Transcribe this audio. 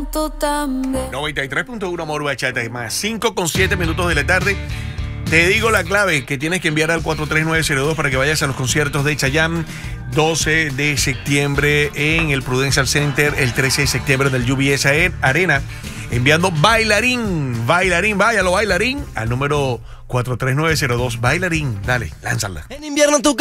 tú también. 93.1 Amor Bachata, más 5:07 de la tarde. Te digo la clave que tienes que enviar al 43902 para que vayas a los conciertos de Chayanne. 12 de septiembre en el Prudential Center, el 13 de septiembre en el UBS Arena. Enviando bailarín, váyalo bailarín al número 43902. Bailarín, dale, lánzala. En invierno tu